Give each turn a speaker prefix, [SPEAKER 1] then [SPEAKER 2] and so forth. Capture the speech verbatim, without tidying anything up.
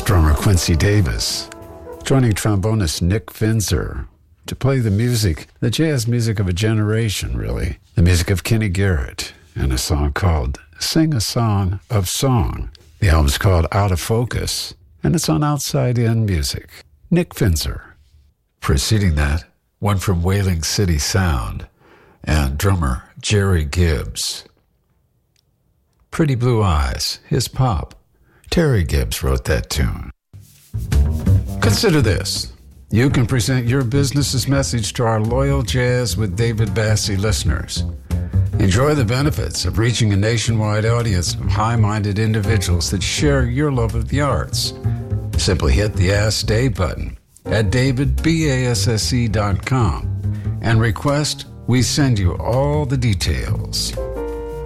[SPEAKER 1] drummer Quincy Davis, joining trombonist Nick Finzer to play the music, the jazz music of a generation, really, the music of Kenny Garrett, and a song called Sing a Song of Song. The album's called Out of Focus, and it's on Outside In Music. Nick Finzer. Preceding that, one from Wailing City Sound and drummer Jerry Gibbs. Pretty Blue Eyes, his pop. Terry Gibbs wrote that tune. Consider this. You can present your business's message to our loyal Jazz with David Bassie listeners. Enjoy the benefits of reaching a nationwide audience of high-minded individuals that share your love of the arts. Simply hit the Ask Dave button at david basse dot com and request we send you all the details.